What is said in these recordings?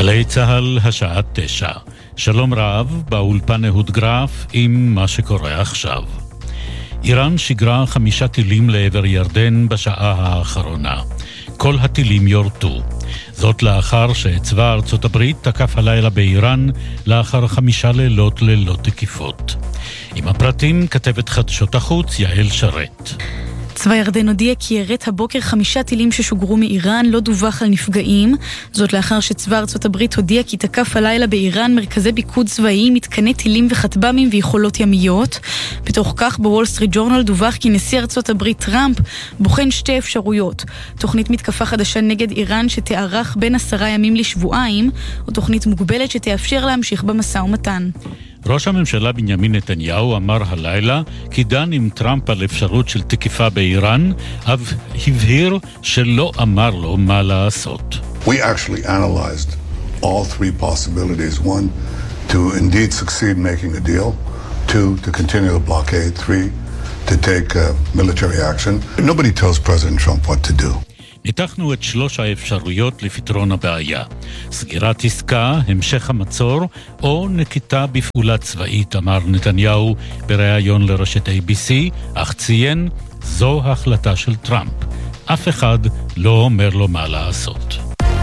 גלי צהל, השעה 9. שלום רב, באולפן אהוד גרף עם מה שקורה עכשיו. איראן שיגרה 5 טילים לעבר ירדן בשעה האחרונה. כל הטילים יורטו. זאת לאחר שצבא ארצות הברית תקף הלילה באיראן לאחר 5 לילות ללא תקיפות. עם הפרטים כתבת חדשות החוץ יעל שרת. צבא ירדן הודיע כי ירט הבוקר 5 טילים ששוגרו מאיראן, לא דווח על נפגעים. זאת לאחר שצבא ארצות הברית הודיע כי תקף הלילה באיראן מרכזי פיקוד צבאיים, מתקני טילים וכטב"מים ויכולות ימיות. בתוך כך בוול סטריט ג'ורנל דווח כי נשיא ארצות הברית טראמפ בוחן 2 אפשרויות: תוכנית מתקפה חדשה נגד איראן שתארך בין 10 ימים לשבועיים, או תוכנית מוגבלת שתאפשר להמשיך במשא ומתן. ראש הממשלה בנימין נתניהו אמר הלילה כי דן עם טראמפ על אפשרות של תקיפה באיראן, אף הבהיר שלא אמר לו מה לעשות. We actually analyzed all 3 possibilities. 1, to indeed succeed making a deal. 2, to continue the blockade. 3, to take military action. Nobody tells President Trump what to do. ניתחנו את 3 האפשרויות לפתרון הבעיה: סגירת עסקה, המשך המצור, או נקיטה בפעולה צבאית, אמר נתניהו בריאיון לרשת ABC, אך ציין, זו החלטה של טראמפ. אף אחד לא אומר לו מה לעשות.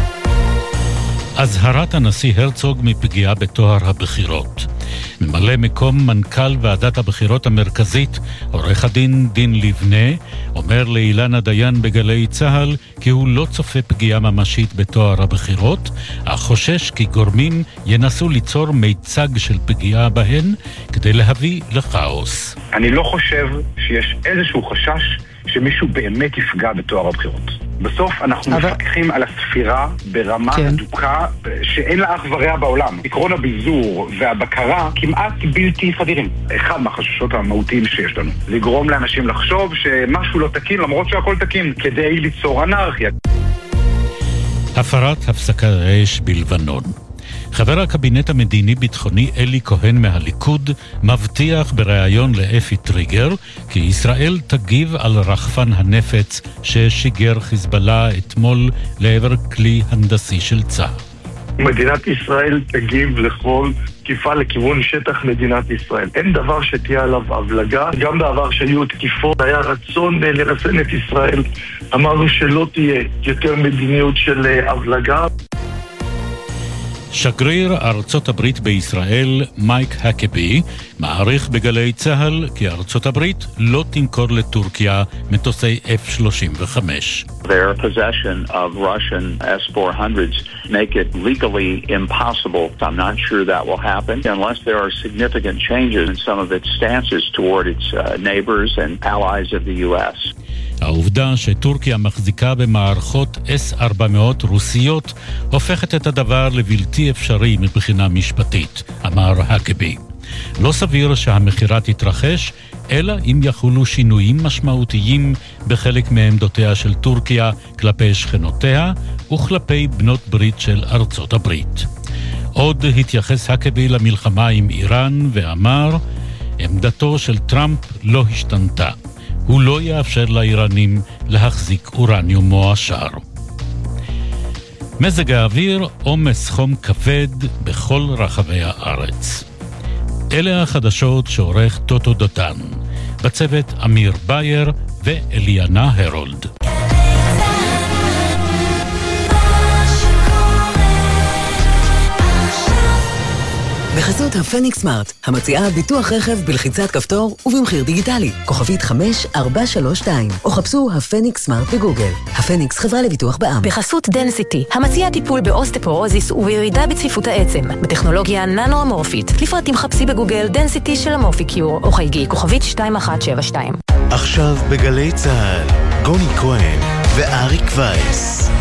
הזהרת הנשיא הרצוג מפגיעה בתואר הבחירות. ממלא מקום מנכ"ל ועדת הבחירות המרכזית, עורך הדין דין לבנה, אומר לאילנה דיין בגלי צהל כי הוא לא צופה פגיעה ממשית בתואר הבחירות, אך חושש כי גורמים ינסו ליצור מיצג של פגיעה בהן כדי להביא לכאוס. אני לא חושב שיש איזשהו חשש שמישהו באמת יפגע בתואר הבחירות. בסוף אנחנו מפקחים על הספירה ברמה אדוקה שאין לה אח ורע בעולם. עקרון הביזור והבקרה כמעט בלתי חדירים. אחד מהחששות המהותיים שיש לנו, לגרום לאנשים לחשוב שמשהו לא תקין למרות שהכל תקין, כדי ליצור אנרכיה. הפרת הפסקת האש בלבנון. חבר הקבינט המדיני-ביטחוני אלי כהן מהליכוד מבטיח בריאיון לאפי טריגר כי ישראל תגיב על רחפן הנפץ ששיגר חיזבאללה אתמול לעבר כלי הנדסי של צה"ל. מדינת ישראל תגיב לכל תקיפה לכיוון שטח מדינת ישראל. אין דבר שתהיה עליו הבלגה. גם בעבר שהיו תקיפות היה רצון לרסן את ישראל. אמרנו שלא תהיה יותר מדיניות של הבלגה. שגריר ארצות הברית בישראל, מייק הקבי, מעריך בגלי צהל כי ארצות הברית לא תמכור לטורקיה מטוסי F-35. Their possession of Russian S-400s make it legally impossible. I'm not sure that will happen unless there are significant changes in some of its stances toward its neighbors and allies of the U.S. העובדה שטורקיה מחזיקה במערכות S-400 רוסיות הופכת את הדבר לבלתי אפשרי מבחינה משפטית, אמר הקבי. לא סביר שהמחירה תתרחש, אלא אם יחולו שינויים משמעותיים בחלק מעמדותיה של טורקיה כלפי שכנותיה וכלפי בנות ברית של ארצות הברית. עוד התייחס הקבי למלחמה עם איראן ואמר, עמדתו של טראמפ לא השתנתה. הוא לא יאפשר לאיראנים להחזיק אורניום מועשר. מזג האוויר, עומס חום כבד בכל רחבי הארץ. אלה החדשות שעורך טוטו דותן, בצוות אמיר בייר ואליאנה הרולד. בחסות הפניקס סמארט, המציעה ביטוח רכב בלחיצת כפתור ובמחיר דיגיטלי, כוכבית 5432, או חפשו הפניקס סמארט בגוגל. הפניקס חברה לביטוח בע"מ. בחסות דנסיטי, המציעה טיפול באוסטפורוזיס ובירידה בצפיפות העצם, בטכנולוגיה ננו-אמורפית. לפרטים חפשי בגוגל דנסיטי של אמורפיקיור, או חייגי כוכבית 2172. עכשיו בגלי צהל, גוני כהן ואריק וייס.